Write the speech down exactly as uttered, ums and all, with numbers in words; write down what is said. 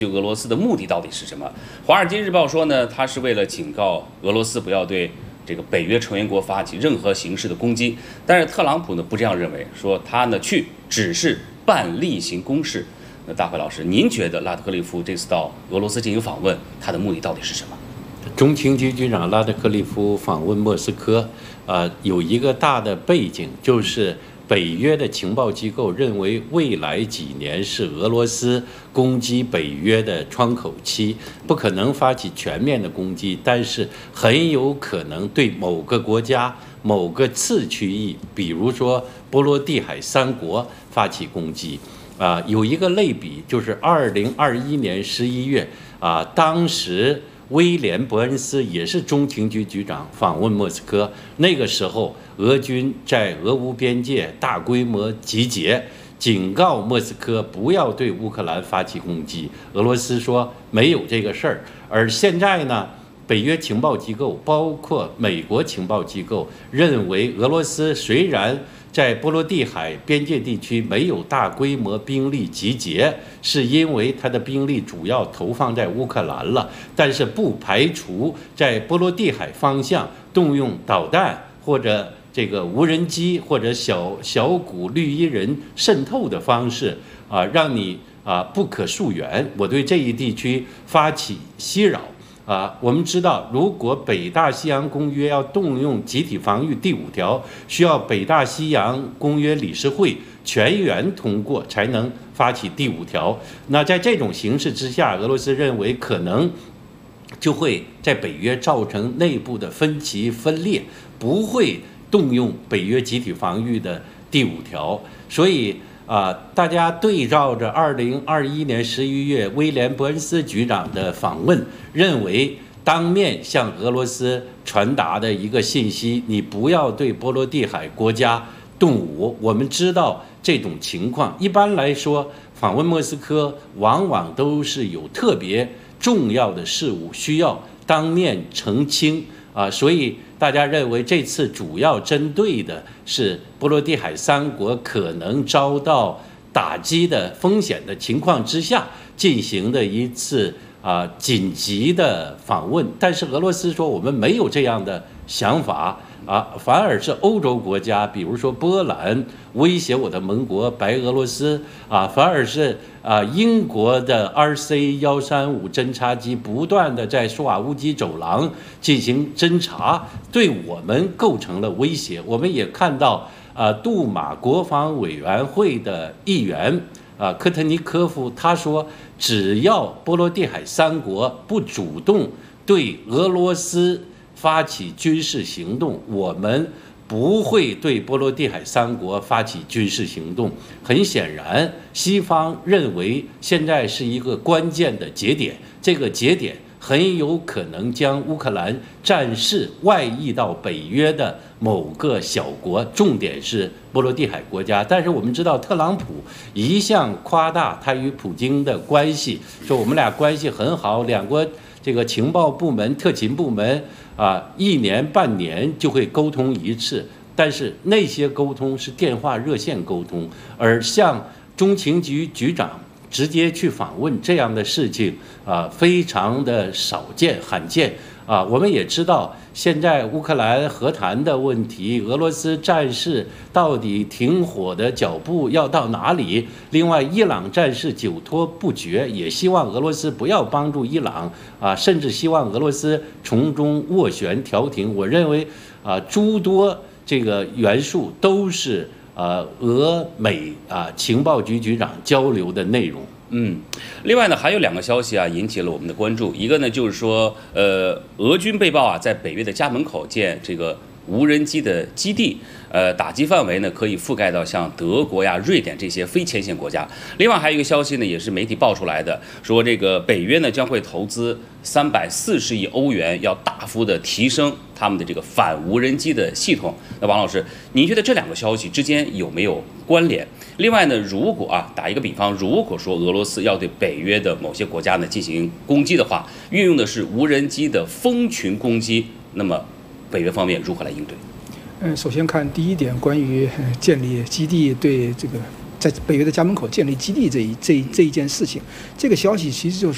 俄罗斯的目的到底是什么？《华尔街日报》说呢，他是为了警告俄罗斯不要对这个北约成员国发起任何形式的攻击。但是特朗普呢不这样认为，说他呢去只是办例行公事。那大辉老师，您觉得拉特克利夫这次到俄罗斯进行访问，他的目的到底是什么？ 中情局局长拉特克利夫访问莫斯科，呃，有一个大的背景，就是北约的情报机构认为未来几年是俄罗斯攻击北约的窗口期，不可能发起全面的攻击，但是很有可能对某个国家、某个次区域，比如说波罗的海三国发起攻击。啊、呃，有一个类比，就是二零二一年十一月啊、呃，当时威廉·伯恩斯也是中情局局长访问莫斯科，那个时候俄军在俄乌边界大规模集结，警告莫斯科不要对乌克兰发起攻击。俄罗斯说没有这个事儿，而现在呢，北约情报机构包括美国情报机构认为，俄罗斯虽然在波罗的海边界地区没有大规模兵力集结，是因为它的兵力主要投放在乌克兰了，但是不排除在波罗的海方向动用导弹或者这个无人机或者小小股绿衣人渗透的方式啊，让你啊不可溯源。我对这一地区发起袭扰。啊，我们知道，如果北大西洋公约要动用集体防御第五条，需要北大西洋公约理事会全员通过才能发起第五条。那在这种形势之下，俄罗斯认为可能就会在北约造成内部的分歧分裂，不会动用北约集体防御的第五条。所以啊，大家对照着二零二一年十一月威廉·伯恩斯局长的访问，认为当面向俄罗斯传达的一个信息，你不要对波罗的海国家动武。我们知道这种情况，一般来说，访问莫斯科往往都是有特别重要的事务需要当面澄清啊，所以大家认为这次主要针对的是波罗的海三国可能遭到打击的风险的情况之下进行的一次啊紧急的访问。但是俄罗斯说我们没有这样的想法啊，反而是欧洲国家，比如说波兰威胁我的盟国白俄罗斯啊，反而是啊英国的 R C 一三五侦察机不断的在苏瓦乌基走廊进行侦察，对我们构成了威胁。我们也看到啊，杜马国防委员会的议员啊科特尼科夫他说，只要波罗的海三国不主动对俄罗斯发起军事行动，我们不会对波罗的海三国发起军事行动。很显然，西方认为现在是一个关键的节点，这个节点很有可能将乌克兰战事外溢到北约的某个小国，重点是波罗的海国家。但是我们知道，特朗普一向夸大他与普京的关系，说我们俩关系很好，两国这个情报部门、特勤部门啊，一年半年就会沟通一次，但是那些沟通是电话热线沟通，而像中情局局长直接去访问这样的事情啊，非常的少见、罕见啊。我们也知道，现在乌克兰和谈的问题，俄罗斯战事到底停火的脚步要到哪里？另外，伊朗战事久拖不决，也希望俄罗斯不要帮助伊朗啊，甚至希望俄罗斯从中斡旋调停。我认为啊，诸多这个元素都是呃，俄美啊情报局局长交流的内容。 嗯，另外呢，还有两个消息啊引起了我们的关注。一个呢，就是说，呃，俄军被曝啊在北约的家门口建这个无人机的基地，呃，打击范围呢可以覆盖到像德国呀、瑞典这些非前线国家。另外还有一个消息呢，也是媒体爆出来的，说这个北约呢将会投资三百四十亿欧元，要大幅的提升他们的这个反无人机的系统。那王老师，您觉得这两个消息之间有没有关联？另外呢，如果啊打一个比方，如果说俄罗斯要对北约的某些国家呢进行攻击的话，运用的是无人机的蜂群攻击，那么北约方面如何来应对？ 嗯，首先看第一点，关于建立基地对这个在北约的家门口建立基地这一这这一件事情，这个消息其实就是